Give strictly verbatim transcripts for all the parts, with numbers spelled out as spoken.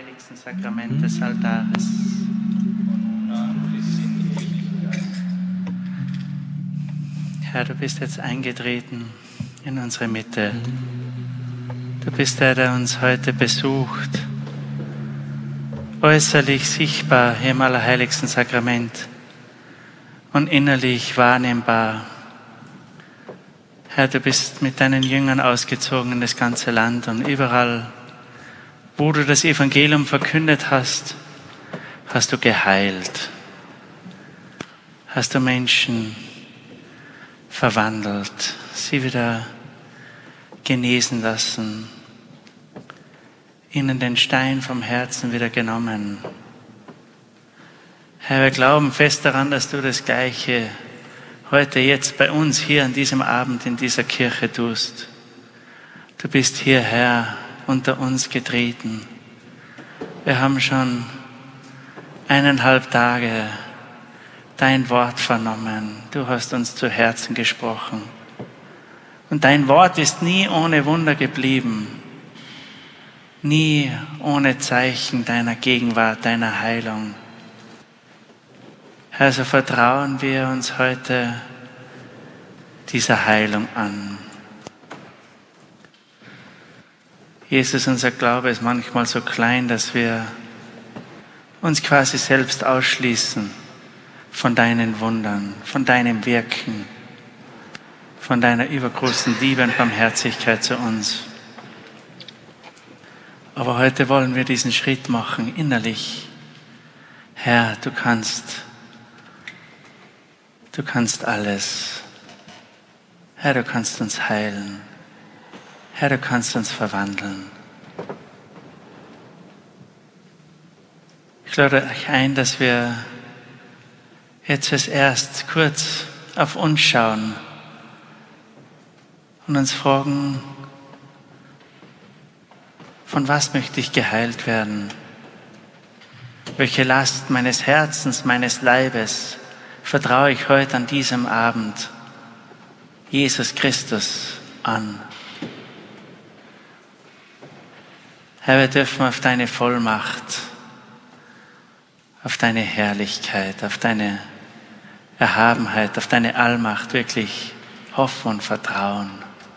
allerheiligsten Sakrament des Altares. Herr, du bist jetzt eingetreten in unsere Mitte. Du bist der, der uns heute besucht, äußerlich sichtbar hier im allerheiligsten Sakrament und innerlich wahrnehmbar. Herr, du bist mit deinen Jüngern ausgezogen in das ganze Land und überall, wo du das Evangelium verkündet hast, hast du geheilt, hast du Menschen verwandelt, sie wieder genesen lassen, ihnen den Stein vom Herzen wieder genommen. Herr, wir glauben fest daran, dass du das Gleiche heute, jetzt bei uns hier an diesem Abend in dieser Kirche tust. Du bist hier, Herr, unter uns getreten. Wir haben schon eineinhalb Tage dein Wort vernommen. Du hast uns zu Herzen gesprochen. Und dein Wort ist nie ohne Wunder geblieben. Nie ohne Zeichen deiner Gegenwart, deiner Heilung. Herr, so vertrauen wir uns heute dieser Heilung an. Jesus, unser Glaube ist manchmal so klein, dass wir uns quasi selbst ausschließen von deinen Wundern, von deinem Wirken, von deiner übergroßen Liebe und Barmherzigkeit zu uns. Aber heute wollen wir diesen Schritt machen, innerlich. Herr, du kannst, du kannst alles. Herr, du kannst uns heilen. Herr, du kannst uns verwandeln. Ich lade euch ein, dass wir jetzt als erst kurz auf uns schauen und uns fragen, von was möchte ich geheilt werden? Welche Last meines Herzens, meines Leibes vertraue ich heute an diesem Abend Jesus Christus an? Herr, wir dürfen auf deine Vollmacht, auf deine Herrlichkeit, auf deine Erhabenheit, auf deine Allmacht wirklich hoffen und vertrauen.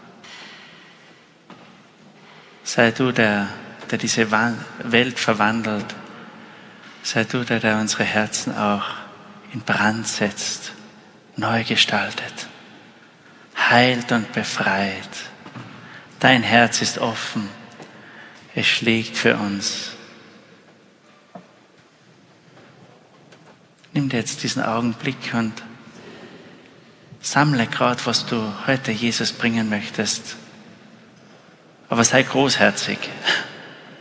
Sei du der, der diese Welt verwandelt. Sei du der, der unsere Herzen auch in Brand setzt, neu gestaltet, heilt und befreit. Dein Herz ist offen. Es schlägt für uns. Nimm dir jetzt diesen Augenblick und sammle gerade, was du heute Jesus bringen möchtest. Aber sei großherzig.